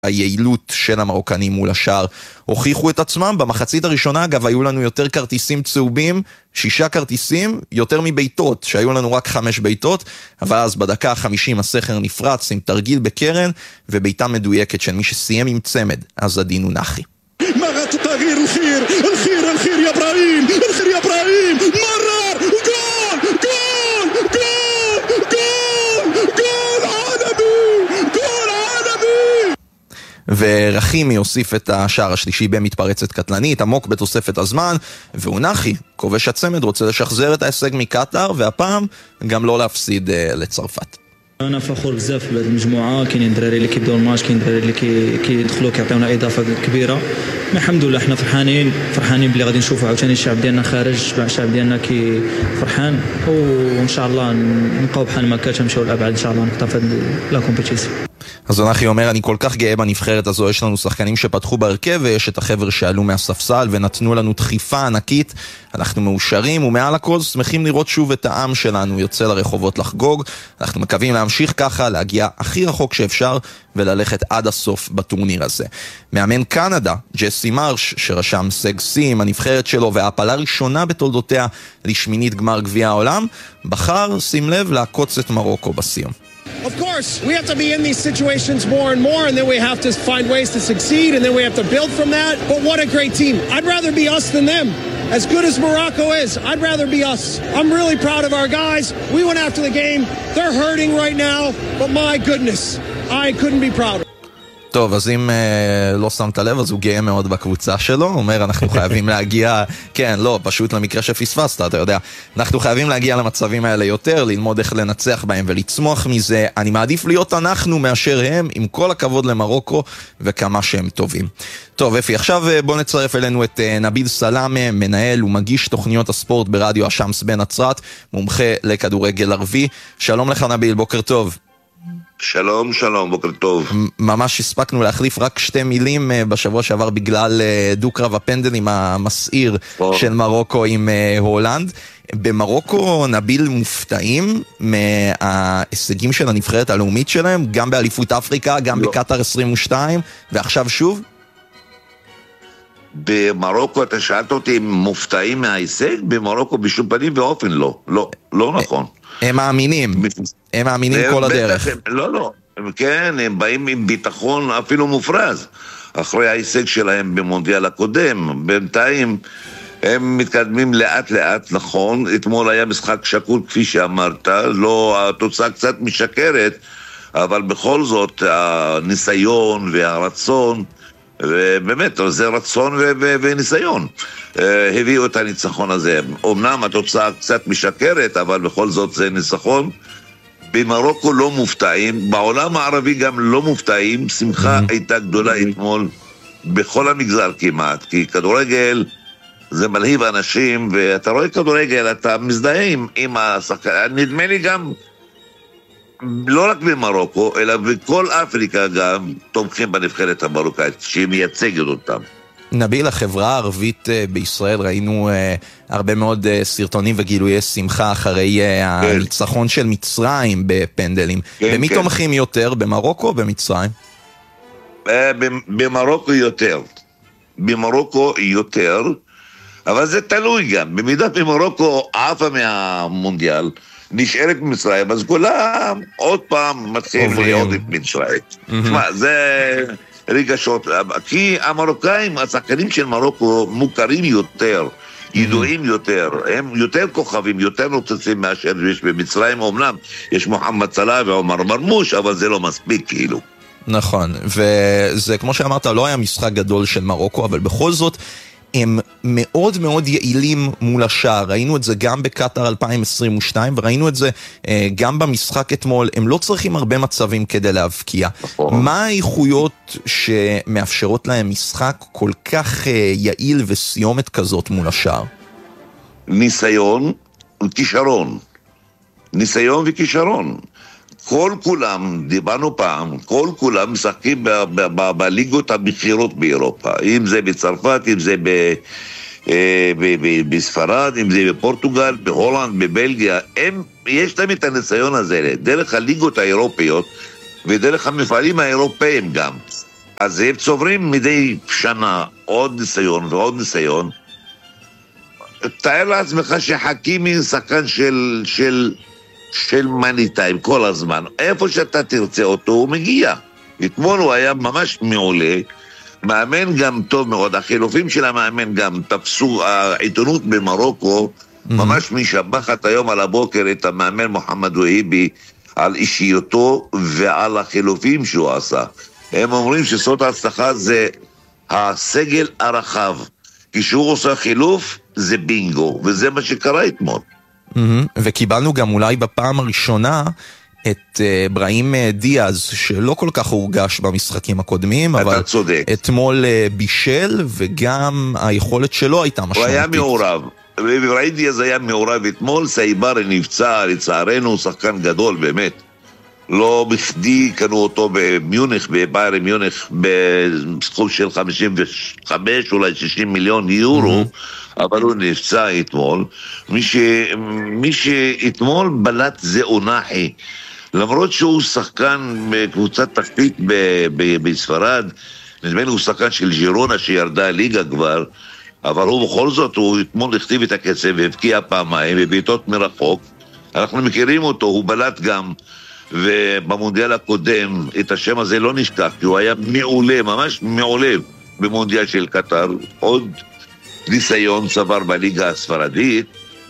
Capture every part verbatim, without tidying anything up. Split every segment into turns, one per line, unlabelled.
היעילות של המרוקנים מול השאר הוכיחו את עצמם. במחצית הראשונה אגב היו לנו יותר כרטיסים צהובים, שישה כרטיסים, יותר מביתות, שהיו לנו רק חמש ביתות, אבל אז בדקה ה-חמישים הסכר נפרץ עם תרגיל בקרן וביתה מדויקת של מי שסיים עם צמד, אז הדין הוא נחי.
מרת תغيير الخير الخير الخير يا ابراهيم الخير يا ابراهيم مرر وجول جول جول جول جول عالمي جول عالمي.
ורחימי הוסיף את השער השלישי במתפרצת קטלנית עמוק בתוספת הזמן, ואונחי כובש הצמד רוצה לשחזר את ההישג מקטר, והפעם גם לא להפסיד uh, לצרפת.
انا فخور بزاف بهذه المجموعه. كاينين دراري اللي كيبداو الماتش، كاين دراري اللي كي كيدخلوا كيعطيونا اضافه كبيره. ما الحمد لله احنا فرحانين فرحانين بلي غادي نشوفوا عاوتاني الشعب ديالنا خارج، الشعب ديالنا كي فرحان، وان شاء الله نبقاو بحال ما كانش نمشيو لابعد ان شاء الله نقطه في لا كومبيتيسيون.
אז אנחי אומר, אני כל כך גאה בנבחרת הזו, יש לנו שחקנים שפתחו בהרכב ויש את החבר שעלו מהספסל ונתנו לנו דחיפה ענקית, אנחנו מאושרים ומעל הכל שמחים לראות שוב את העם שלנו יוצא לרחובות לחגוג. אנחנו מקווים להמשיך ככה, להגיע הכי רחוק שאפשר וללכת עד הסוף בטורניר הזה. מאמן קנדה, ג'סי מרש, שרשם הישג שיא עם הנבחרת שלו וההפלה ראשונה בתולדותיה לשמינית גמר גביע העולם, בחר, שים לב, לעקוץ את מרוקו בסיום.
Of course, we have to be in these situations more and more, and then we have to find ways to succeed, and then we have to build from that. But what a great team. I'd rather be us than them. As good as Morocco is, I'd rather be us. I'm really proud of our guys. We went after the game. They're hurting right now, but my goodness, I couldn't be prouder.
טוב, אז אם אה, לא שמת לב, אז הוא גאה מאוד בקבוצה שלו, הוא אומר אנחנו חייבים להגיע, כן, לא, פשוט למקרה שפספסת, אתה יודע, אנחנו חייבים להגיע למצבים האלה יותר, ללמוד איך לנצח בהם ולצמוח מזה. אני מעדיף להיות אנחנו מאשר הם, עם כל הכבוד למרוקו וכמה שהם טובים. טוב, אפי, עכשיו בוא נצרף אלינו את נביל סלאמה, מנהל ומגיש תוכניות הספורט ברדיו השמס בנצרת, מומחה לכדורגל ערבי. שלום לך נביל, בוקר טוב.
שלום, שלום, בוקר טוב.
ממש הספקנו להחליף רק שתי מילים בשבוע שעבר בגלל דו-קרב הפנדלים המסעיר של מרוקו עם הולנד. במרוקו נביל מופתעים מההישגים של הנבחרת הלאומית שלהם, גם באליפות אפריקה, גם בקטר עשרים ושתיים, ועכשיו שוב?
במרוקו אתה שאלת אותי אם מופתעים מההישג? במרוקו בשום פנים ואופן לא, לא, לא נכון.
הם מאמינים, הם מאמינים כל הדרך.
לא, לא, כן, הם באים עם ביטחון אפילו מופרז, אחרי ההישג שלהם במונדיאל הקודם. בינתיים הם מתקדמים לאט לאט, נכון, אתמול היה משחק שקול כפי שאמרת, לא, התוצאה קצת משקרת, אבל בכל זאת הניסיון והרצון, ובאמת זה רצון ו- ו- וניסיון הביאו את הניצחון הזה. אמנם התוצאה קצת משקרת, אבל בכל זאת זה ניצחון. במרוקו לא מופתעים, בעולם הערבי גם לא מופתעים. שמחה mm-hmm. הייתה גדולה אתמול בכל המגזר כמעט, כי כדורגל זה מלהיב אנשים, ואתה רואה כדורגל, אתה מזדהה עם, עם השחקן. נדמה לי גם לא רק במרוקו, אלא בכל אפריקה גם תומכים בנבחרת המרוקאית, שהיא מייצגת אותם.
נביל, החברה הערבית בישראל, ראינו הרבה מאוד סרטונים וגילויי שמחה אחרי הניצחון של מצרים בפנדלים. במי תומכים יותר, במרוקו או במצרים?
במרוקו יותר. במרוקו יותר, אבל זה תלוי גם. במידת במרוקו עפה מהמונדיאל, נשארת במצרים, אז כולם עוד פעם מתחילים להיות את מצרים. תשמע, זה רגשות, כי המרוקאים, השחקנים של מרוקו מוכרים יותר, ידועים יותר, הם יותר כוכבים, יותר נוצצים מאשר יש במצרים. אמנם יש מוחמד סלאח ועומר מרמוש, אבל זה לא מספיק כאילו.
נכון, וזה כמו שאמרת, לא היה משחק גדול של מרוקו, אבל בכל זאת הם מאוד מאוד יעילים מול השער. ראינו את זה גם בקטר אלפיים עשרים ושתיים, וראינו את זה אה, גם במשחק אתמול. הם לא צריכים הרבה מצבים כדי להבקיע. מה האיכויות שמאפשרות להם משחק כל כך אה, יעיל וסיומת כזאת מול השער?
ניסיון וכישרון. ניסיון וכישרון. כל כולם, דיברנו פעם, כל כולם משחקים בליגות הבכירות באירופה, אם זה בצרפת, אם זה בספרד, אם זה בפורטוגל, בהולנד, בבלגיה. הם, יש להם את הניסיון הזה, דרך הליגות האירופיות ודרך המפעלים האירופאים גם. אז הם צוברים מדי שנה עוד ניסיון ועוד ניסיון. תאר לעצמך שחכימי שחקן של, של, של מני טיים כל הזמן. איפה שאתה תרצה אותו הוא מגיע. אתמול הוא היה ממש מעולה, מאמן גם טוב מאוד, החילופים של המאמן גם תפסו, העיתונות במרוקו mm-hmm. ממש משבחת היום על הבוקר את המאמן מוחמד והיבי על אישיותו ועל החילופים שהוא עשה. הם אומרים שסוד ההצלחה זה הסגל הרחב, כשהוא עושה חילוף זה בינגו, וזה מה שקרה אתמול.
Mm-hmm. וקיבלנו גם אולי בפעם הראשונה את אברהים דיאז, שלא כל כך הורגש במשחקים הקודמים, אבל
צודק.
אתמול בישל, וגם היכולת שלו הייתה משמעותית.
הוא היה מעורב, ואברהים דיאז היה מעורב אתמול, סייברי נפצע, לצערנו, שחקן גדול באמת. לא בכדי קנו אותו במיונך, בביירי מיונך, בסכום של חמישים וחמש, אולי שישים מיליון יורו, mm-hmm. אבל הוא נפצע אתמול. מי, ש... מי שאתמול בלט זה אונחי, למרות שהוא שחקן בקבוצת תחתית ב... ב... בספרד, נדמה לי הוא שחקן של ג'ירונה שירדה ליגה כבר, אבל הוא בכל זאת, הוא אתמול הכתיב את הקצב והבקיע פעמיים, בבעיטות מרחוק. אנחנו מכירים אותו, הוא בלט גם, ובמונדיאל הקודם את השם הזה לא נשכח, כי הוא היה מעולה, ממש מעולה במונדיאל של קטר, עוד ניסיון צבר בליגה הספרדית.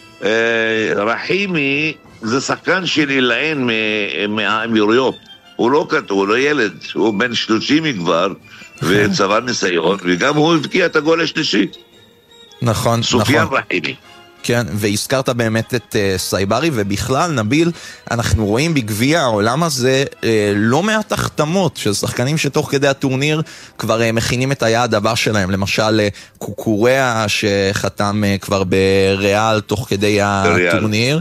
רחימי זה שחקן של אילעין מהאמירויות, הוא לא קטר, הוא לא ילד, הוא בן שלושים כבר, וצבר ניסיון, וגם הוא הבקיע את הגול השלישי.
נכון,
סופיאן
נכון.
רחימי.
כן, והזכרת באמת את uh, סייברי, ובכלל, נביל, אנחנו רואים בגביע העולם הזה uh, לא מעט החתמות של שחקנים שתוך כדי הטורניר כבר uh, מכינים את היעד הבא שלהם, למשל uh, קוקוריה שחתם uh, כבר בריאל תוך כדי הטורניר,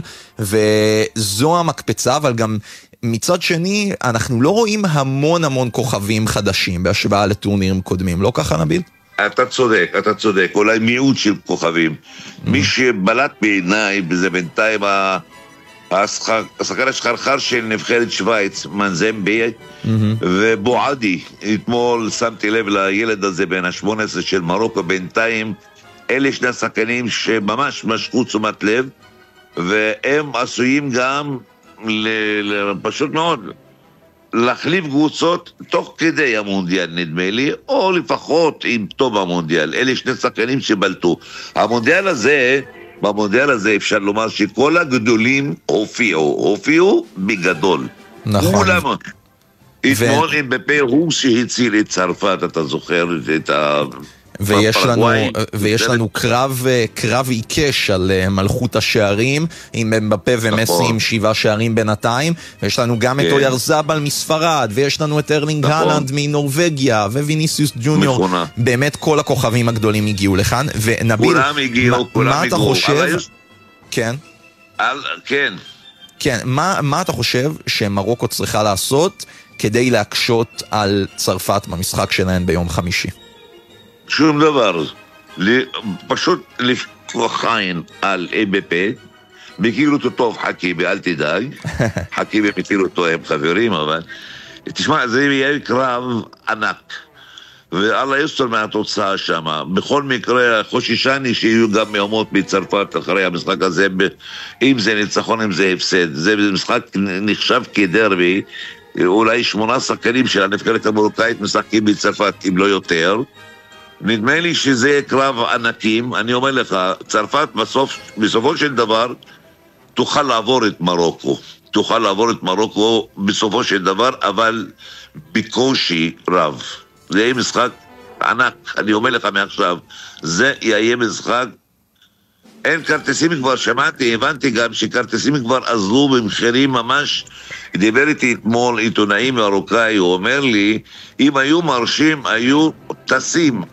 וזו המקפצה, אבל גם מצד שני, אנחנו לא רואים המון המון כוכבים חדשים בהשוואה לטורנירים קודמים, לא ככה נביל?
אתה צודק, אתה צודק, אולי מיעוט של כוכבים. מי שבלט בעיניי, זה בינתיים השחקן השחרחר של נבחרת שוויץ, מנזמבי, ובועדי. אתמול שמתי לב לילד הזה בין ה-שמונה עשרה של מרוקו, בינתיים אלה שני השחקנים שממש משכו תשומת לב, והם עשויים גם פשוט מאוד להחליף קבוצות תוך כדי המונדיאל נדמה לי, או לפחות עם טוב המונדיאל. אלה שני שחקנים שבלטו. המונדיאל הזה, במונדיאל הזה אפשר לומר שכל הגדולים הופיעו, הופיעו בגדול.
נכון.
כולם. אתמול עם בפה הוא שהציל את צרפת, אתה זוכר את ה...
ויש לנו, ויש לנו קרב, קרב עיקש על מלכות השערים, עם אמבפה ומסי עם שבעה שערים בינתיים, ויש לנו גם את אוירזבל מספרד, ויש לנו את ארלינג הלנד מנורווגיה, וויניסיוס ג'וניור. באמת כל הכוכבים הגדולים הגיעו לכאן, ונביל,
כולם הגיעו, כולם
מה אתה חושב? כן.
כן.
כן, מה, מה אתה חושב שמרוקו צריכה לעשות כדי להקשות על צרפת במשחק שלהן ביום חמישי?
שום דבר, פשוט לפקוח עין על אי בי פי, מכיר אותו טוב חכימי, אל תדאג, חכימי מכיר אותו, הם חברים, אבל תשמע, זה יהיה קרב ענק, ואללה יסתור מהתוצאה שם. בכל מקרה, חוששני שיהיו גם מהומות בצרפת אחרי המשחק הזה, אם זה ניצחון, אם זה הפסד. זה משחק נחשב כדרבי, אולי שמונה שחקנים של הנבחרת המרוקאית משחקים בצרפת, אם לא יותר. נדמה לי שזה קרב ענקים. אני אומר לך, צרפת בסוף, בסופו של דבר תוכל לעבור את מרוקו, תוכל לעבור את מרוקו בסופו של דבר, אבל בקושי רב. זה יהיה משחק ענק, אני אומר לך מעכשיו, זה יהיה משחק, אין כרטיסים כבר, שמעתי, הבנתי גם שכרטיסים כבר עזלו במחירים ממש. דיבר איתי אתמול עיתונאי מרוקאי, הוא אומר לי, אם היו מרשים, היו טסים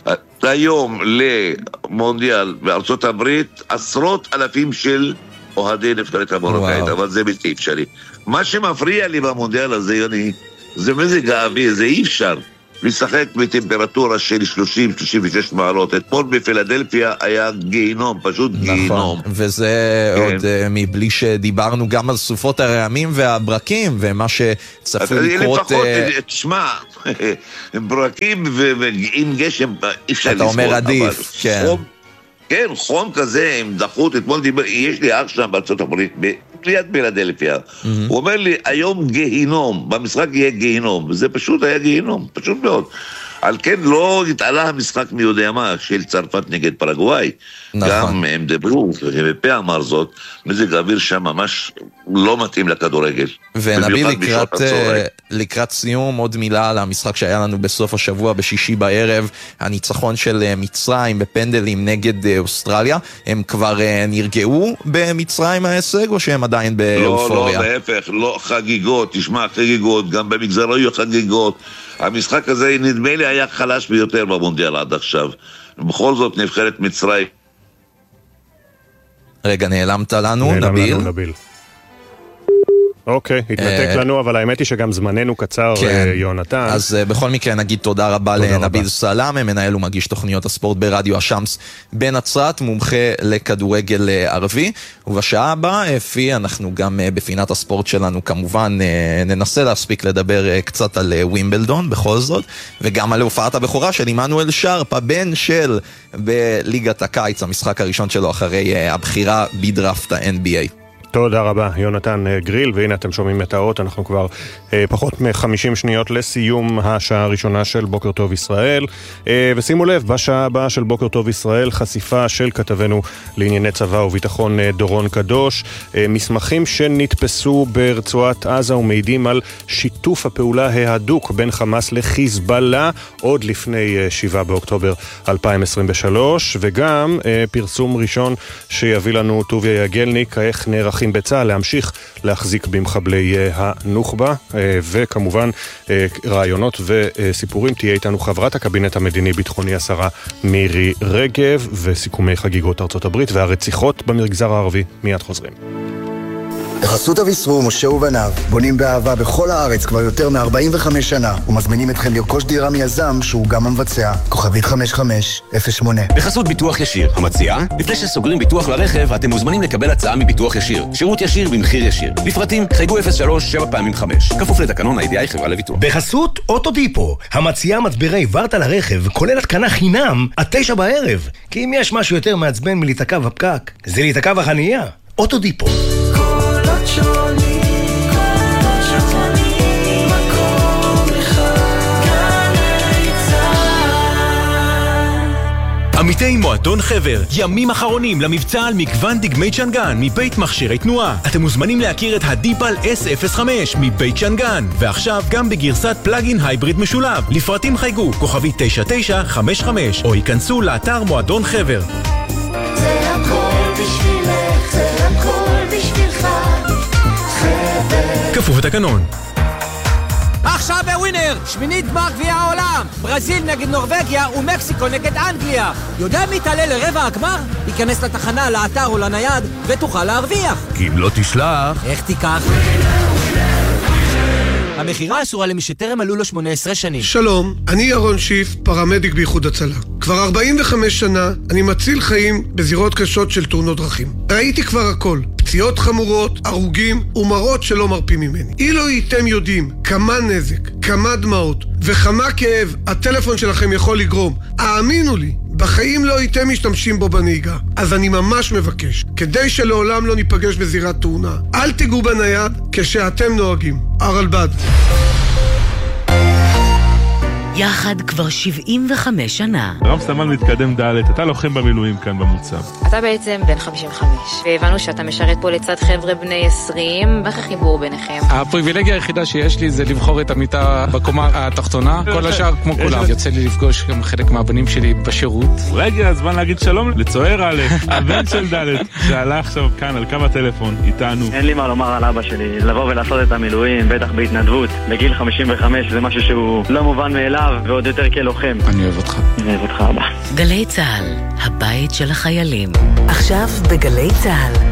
היום למונדיאל בארצות הברית, עשרות אלפים של אוהדי נבחרת המרוקאית, אבל זה בלתי אפשרי. מה שמפריע לי במונדיאל הזה, יוני, זה מזג האוויר, זה אי אפשר. משחק בטמפרטורה של שלושים שלושים ושש מעלות. אתמול בפילדלפיה היה גיהינום, פשוט נכון. גיהינום.
וזה כן. עוד uh, מבלי שדיברנו גם על סופות הרעמים והברקים, ומה שצפוי לקרות... לפחות, uh...
תשמע, ברקים ועם גשם אי אפשר
לסבול. אתה אומר עדיף, כן.
חום, כן, חום כזה, עם דחות. אתמול דיבר, יש לי אח שם בארצות הברית, ליד פילדלפיה. Mm-hmm. הוא אומר לי, היום גיהינום, במשחק יהיה גיהינום, וזה פשוט היה גיהינום, פשוט מאוד. על כן לא התעלה המשחק מי יודע מה, של צרפת נגד פרגוואי. נכון. גם הם דברו, ופה אמר זאת, מזג האוויר שם ממש לא מתאים לכדורגל.
ונביא לקראת, לקראת סיום עוד מילה על המשחק שהיה לנו בסוף השבוע, בשישי בערב, הניצחון של מצרים בפנדלים נגד אוסטרליה. הם כבר נרגעו במצרים ההישג, או שהם עדיין באופוריה?
לא, לא, להפך, לא חגיגות, תשמע חגיגות, גם במגזר היו חגיגות. המשחק הזה נדמה לי היה חלש ביותר במונדיאל עד עכשיו. בכל זאת נבחרת מצרים.
רגע, נעלמת לנו,
נעלם
נביל.
לנו, נביל. אוקיי, התנתק לנו, אבל האמת היא שגם זמננו קצר, יונתן.
אז בכל מקרה נגיד תודה רבה לנביל סלאם, מנהל ומגיש תוכניות הספורט ברדיו השמס בנצרת, מומחה לכדורגל ערבי, ובשעה הבאה, אפי, אנחנו גם בפינת הספורט שלנו כמובן ננסה להספיק לדבר קצת על ווימבלדון בכל זאת, וגם על הופעת הבכורה של עמנואל שרפ, הבן של בליגת הקיץ, המשחק הראשון שלו אחרי הבחירה בדראפט ה-אן בי איי.
תודה רבה, יונתן גריל, והנה אתם שומעים את האות, אנחנו כבר אה, פחות מ-חמישים שניות לסיום השעה הראשונה של בוקר טוב ישראל, אה, ושימו לב, בשעה הבאה של בוקר טוב ישראל, חשיפה של כתבנו לענייני צבא וביטחון אה, דורון קדוש, אה, מסמכים שנתפסו ברצועת עזה ומעידים על שיתוף הפעולה ההדוק בין חמאס לחיזבאללה, עוד לפני אה, שבעה באוקטובר אלפיים עשרים ושלוש, וגם אה, פרסום ראשון שיביא לנו טוביה יגלניק, איך נערכים בצה"ל להמשיך להחזיק במחבלי הנוח'בה, וכמובן רעיונות וסיפורים. תהיה איתנו חברת הקבינט המדיני ביטחוני השרה מירי רגב, וסיכומי חגיגות ארצות הברית והרציחות במגזר הערבי. מיד חוזרים.
בחסות אביסרור, משה ובניו, בונים באהבה בכל הארץ כבר יותר מ-ארבעים וחמש שנה, ומזמינים אתכם לרכוש דירה מיזם שהוא גם המבצע. כוכבית חמש חמש אפס שמונה.
בחסות ביטוח ישיר, המציעה, לפני שסוגרים ביטוח לרכב, אתם מוזמנים לקבל הצעה מביטוח ישיר. שירות ישיר במחיר ישיר. לפרטים, חייגו אפס שלוש שבע פעמים חמש. כפוף לתקנון ה-איי די איי חברה לביטוח.
בחסות אוטודיפו, המציעה מצברי ורטה לרכב, כולל התקנה חינם, עד תשע בערב. כי אם יש משהו יותר מעצבן מלהיתקע בפקק, זה להיתקע בחנייה. אוטודיפו. שונים, קולות שונים, מקום אחד, גלי צהל.
עמיתי מועדון חבר, ימים אחרונים למבצע על מגוון דגמי צ'נגן מבית מכשירי תנועה. אתם מוזמנים להכיר את הדיפל אס אפס חמש מבית צ'נגן, ועכשיו גם בגרסת פלאגין הייבריד משולב. לפרטים חייגו כוכבי תשע תשע חמש חמש או ייכנסו לאתר מועדון חבר.
זה הכל בשבילך, זה הכל בשבילך,
כפוף לתקנון.
עכשיו בווינר, שמינית גמר גביע העולם, ברזיל נגד נורווגיה ומקסיקו נגד אנגליה. יודע מי תעלה לרבע הגמר? ייכנס לתחנה, לאתר או לנייד ותוכל להרוויח.
כי אם לא תשלח,
איך תיקח? המחירה אסורה למי שטרם מלאו לו שמונה עשרה שנים.
שלום, אני ירון שיף, פרמדיק באיחוד הצלה. כבר ארבעים וחמש שנה אני מציל חיים בזירות קשות של תאונות דרכים. ראיתי כבר הכל, פציעות חמורות, הרוגים ומראות שלא מרפים ממני. אילו הייתם יודעים כמה נזק, כמה דמעות וכמה כאב הטלפון שלכם יכול לגרום, האמינו לי, בחיים לא הייתם משתמשים בו בנהיגה. אז אני ממש מבקש, כדי שלעולם לא ניפגש בזירת תאונה, אל תיגעו בנייד כשאתם נוהגים. הרלב"ד.
יחד כבר שבעים וחמש שנה.
רב סמל מתקדם ד', אתה לוחם במילואים כאן במוצב.
אתה בעצם בן חמישים וחמש, והבנו שאתה משרת פה לצד חבר'ה בני עשרים, איך החיבור ביניכם?
הפריבילגיה היחידה שיש לי זה לבחור את המיטה בקומה התחתונה, כל השאר כמו כולם. יוצא לי לפגוש גם חלק מהבנים שלי בשירות.
רגע, הזמן להגיד שלום לצוער א', הבן של ד', שעלה עכשיו כאן על קו הטלפון, איתנו.
אין לי מה לומר על אבא שלי, לבוא ולעשות את המילואים, בטח בהתנדבות, בגיל חמישים וחמש, זה משהו שהוא לא מובן מאליו. ועוד יותר כלוחם.
אני אוהב אותך.
אני אוהב אותך, אבא.
גלי צהל, הבית של החיילים. עכשיו בגלי צהל.